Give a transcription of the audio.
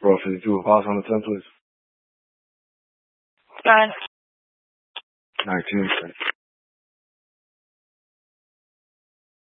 Roll 52 pass on the 10, please. 9. 19.